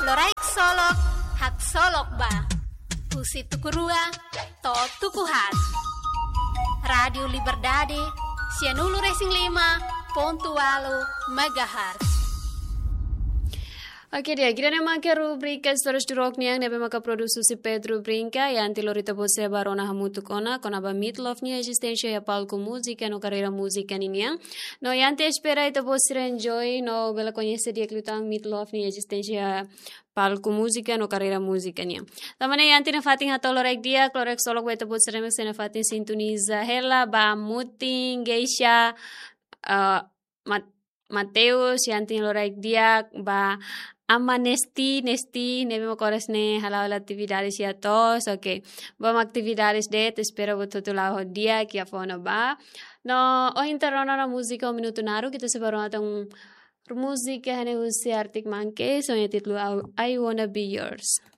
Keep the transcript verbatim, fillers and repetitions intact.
Loraik solok, hak solok ba. Pusi tukurua, to tukuhat. Radio Liberdade, Sianulu Racing lima, Pontualo, Megahertz. Oke dia, kita nama ke rubrika storage durok niang nebe maka produksi si Pedro Brinca yang tilorita bose barona hamutu kona kona ba meatloaf ni existencia ya palco música no carrera música ni niang no yang te espera ito bose enjoy no bela conhece dia klutang meatloaf ni existencia palco música no carrera música niang tamane yang tina fating hatolo rek dia klorek solok beta bose remek sena fating sintoniza hela ba muting geisha uh, mat Mateus yang tin lorek dia ba ama nesti nesti nebe mo kores ne halawala actividades ya tos okay vamos actividades de te espero boto tu lao dia que afona ba no o interrona na música un minuto naru kita se barona tong música hane usi artik manke so titlu I wanna be yours.